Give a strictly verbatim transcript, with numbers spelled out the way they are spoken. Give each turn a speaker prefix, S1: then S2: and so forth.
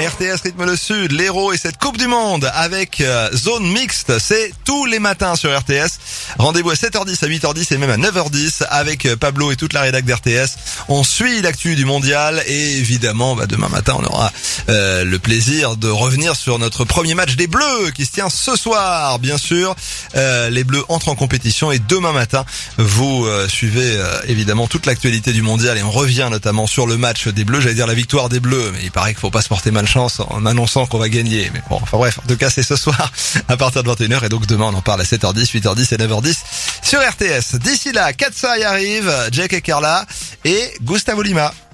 S1: R T S rythme le sud, l'Hérault et cette Coupe du Monde avec euh, zone mixte, c'est tous les matins sur R T S. Rendez-vous à sept heures dix, à huit heures dix et même à neuf heures dix avec euh, Pablo et toute la rédac d'R T S. On suit l'actu du mondial et évidemment bah, demain matin on aura euh, le plaisir de revenir sur notre premier match des Bleus qui se tient ce soir. Bien sûr, euh, les Bleus entrent en compétition et demain matin vous euh, suivez euh, évidemment toute l'actualité du mondial et on revient notamment sur le match des Bleus. J'allais dire la victoire des Bleus, mais il paraît qu'il faut pas se porter malchance en annonçant qu'on va gagner. Mais bon, enfin bref, en tout cas c'est ce soir à partir de vingt et une heures et donc demain on en parle à sept heures dix, huit heures dix et neuf heures dix sur R T S. D'ici là, Katsai arrive, Jake et Carla et Gustavo Lima.